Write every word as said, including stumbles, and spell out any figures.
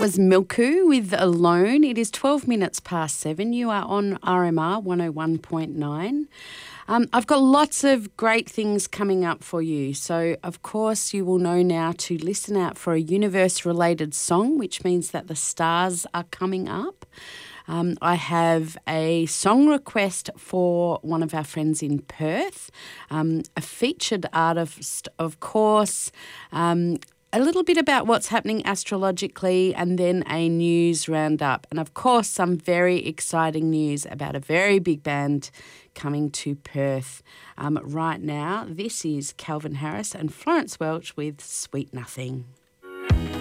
was Milku with Alone. It is twelve minutes past seven. You are on R M R one oh one point nine. Um, I've got lots of great things coming up for you. So, of course, you will know now to listen out for a universe-related song, which means that the stars are coming up. Um, I have a song request for one of our friends in Perth, um, a featured artist, of course, um, a little bit about what's happening astrologically, and then a news roundup. And, of course, some very exciting news about a very big band coming to Perth. Um, right now, this is Calvin Harris and Florence Welch with Sweet Nothing.